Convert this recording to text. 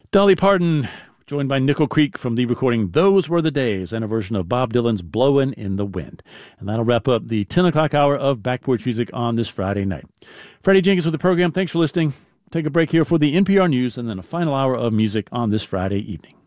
Dolly Parton, joined by Nickel Creek from the recording Those Were the Days, and a version of Bob Dylan's Blowin' in the Wind. And that'll wrap up the 10 o'clock hour of Back Porch Music on this Friday night. Freddie Jenkins with the program. Thanks for listening. Take a break here for the NPR News and then a final hour of music on this Friday evening.